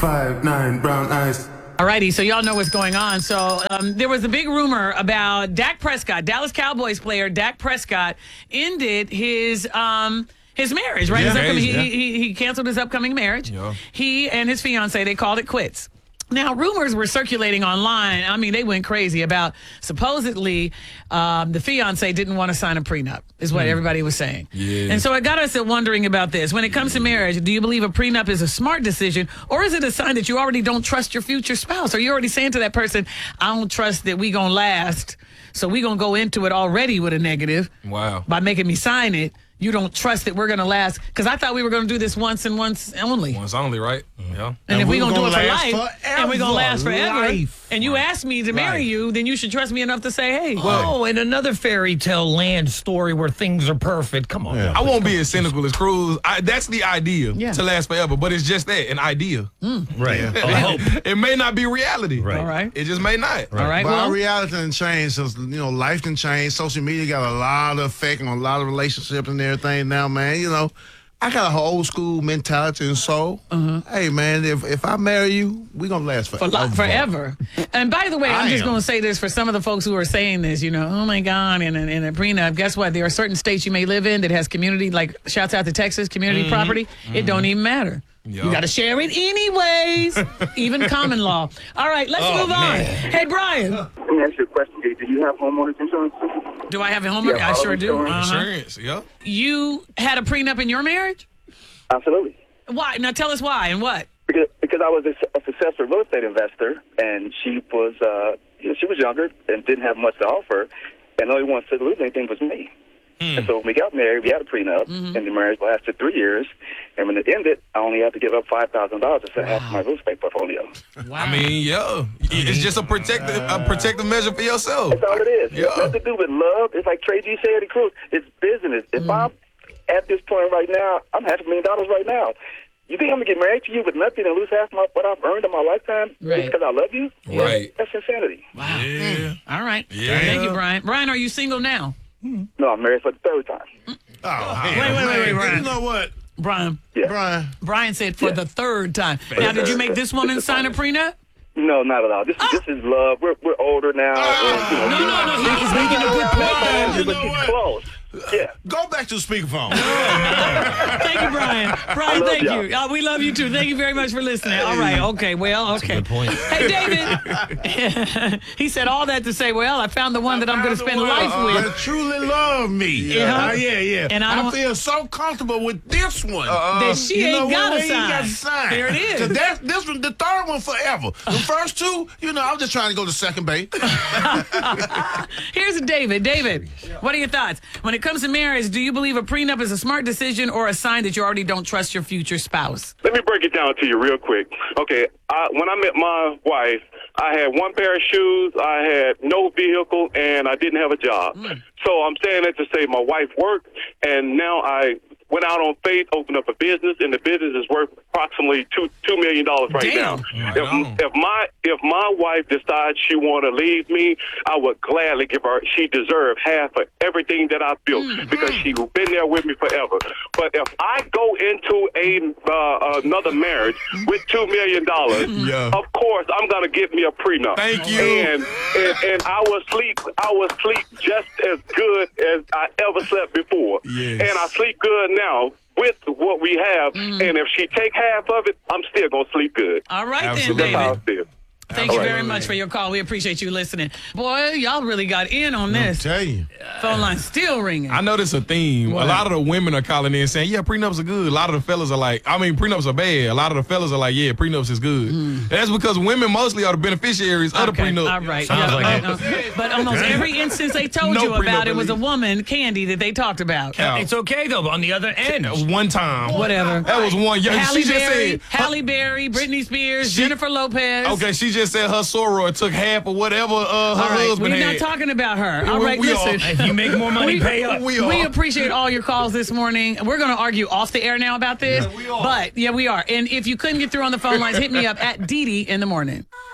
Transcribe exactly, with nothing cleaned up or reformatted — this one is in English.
five, nine, brown eyes. All righty, so y'all know what's going on. So um, there was a big rumor about Dak Prescott, Dallas Cowboys player Dak Prescott, ended his um, his marriage, right? Yeah, his upcoming, yeah. he, he, he canceled his upcoming marriage. Yeah. He and his fiance, they called it quits. Now, rumors were circulating online. I mean, they went crazy about supposedly um, the fiance didn't want to sign a prenup, is what mm. everybody was saying. Yeah. And so it got us at wondering about this. When it comes to marriage, do you believe a prenup is a smart decision, or is it a sign that you already don't trust your future spouse? Are you already saying to that person, I don't trust that we going to last, so we going to go into it already with a negative Wow. by making me sign it? You don't trust that we're going to last? Because I thought we were going to do this once and once only. Once only, right? Yeah. And, And if we're we going to do it gonna for last life, forever. and we're going to last forever, Life. and you ask me to marry Right. you, then you should trust me enough to say, hey. Oh, and another fairy tale land story where things are perfect. Come on. Yeah. I won't be as cynical as Cruz. I, that's the idea Yeah. to last forever, but it's just that, an idea. Right. A hope. It may not be reality. Right. All right. It just may not. All right. But Well, our reality done changed. So, you know, life done changed. Social media got a lot of effect on a lot of relationships and everything now, man. You know, I got a old school mentality and soul. Hey, man, if if I marry you, we going to last for forever. li- forever. And by the way, I'm I just am. going to say this for some of the folks who are saying this, you know, oh my God, in a, in a prenup, guess what? There are certain states you may live in that has community, like shouts out to Texas, community property. It don't even matter. Yeah. You got to share it anyways, even common law. All right, let's Oh, move on. man. Hey, Brian, Let me ask you a question. Do do you have homeowners insurance? do I have a homework? Yeah, I sure do. insurance. Uh-huh. Insurance, yeah. You had a prenup in your marriage? Absolutely. Why? Now tell us why and what. Because because I was a, a successful real estate investor, and she was uh, you know, she was younger and didn't have much to offer, and the only one to lose anything was me. And so when we got married, we had a prenup, and the marriage lasted three years. And when it ended, I only had to give up five thousand dollars to set half of my real estate portfolio. Wow. I mean, yeah. It's just a protective, a protective measure for yourself. That's all it is. Yeah. It's nothing to do with love. It's like Trey G said, Cruz. It's business. If I'm at this point right now, I'm half a million dollars right now. You think I'm gonna get married to you with nothing and lose half my, what I've earned in my lifetime Right. because I love you? Right. That's insanity. Wow. Yeah. All right. Yeah. Thank you, Brian. Brian, are you single now? No, I'm married for the third time. Oh, hell, Wait, wait, wait, wait, man. Brian. You know what, Brian. Yeah. Brian? Brian said for Yeah. the third time. Now, did you make this woman sign a prenup? No, not at all. This, this is love. We're we're older now. and, you know, No, no, no. He- He's making a good point. You but know she's what? close. Yeah. Go back to the speakerphone. Thank you, Brian. Brian, love thank y'all. you. Uh, we love you too. Thank you very much for listening. All right. Okay. Well, okay. Good point. Hey, David. He said all that to say, well, I found the one that I'm going to spend life Uh, with. that truly love me. Yeah. Uh, yeah, yeah. And I I, don't- feel so comfortable with this one. That she you know ain't what? got We to ain't sign. got to sign. There it is. 'Cause that's, this one, the third one forever. The first two, you know, I'm just trying to go to second base. Here's David. David, what are your thoughts? When it comes to marriage, do you believe a prenup is a smart decision or a sign that you already don't trust your future spouse? Let me break it down to you real quick. Okay, I, when I met my wife, I had one pair of shoes, I had no vehicle, and I didn't have a job. So I'm saying that to say my wife worked, and now I went out on faith, opened up a business, and the business is worth approximately two two million dollars right Damn. now. Right on. If, if my if my wife decides she want to leave me, I would gladly give her. She deserves half of everything that I built because she's been there with me forever. But if I go into a uh, another marriage with two million dollars, Yeah. of course I'm gonna get me a prenup. Thank you. And and, and I will sleep. I will sleep just as good as I ever slept before. Yes. And I sleep good now with what we have. And if she take half of it, I'm still gonna sleep good. All right Absolutely. then, That's how David. I feel. Thank you very much for your call. We appreciate you listening. Boy, y'all really got in on this. Tell you. Phone line still ringing. I know this is a theme. What? A lot of the women are calling in saying, yeah, prenups are good. A lot of the fellas are like, I mean, prenups are bad. A lot of the fellas are like, yeah, prenups is good. That's because women mostly are the beneficiaries of the Okay, prenup. all right. Sounds Yeah, like uh, uh, but almost every instance they told No you about prenup it was a relief. woman, Candy, that they talked about. Yeah. It's okay, though, but on the other end. That was one time. Whatever. That was one. Yeah, Halle she just Berry, said. Halle Berry, Britney Spears, She- Jennifer Lopez. Okay, she just said her soror took half of whatever uh, her All right, husband we're had. not talking about her. All we- right, we listen. are. If you make more money, We- pay up. We We are. appreciate all your calls this morning. We're going to argue off the air now about this. Yeah, we are. But, yeah, we are. And if you couldn't get through on the phone lines, hit me up at Dee Dee in the morning.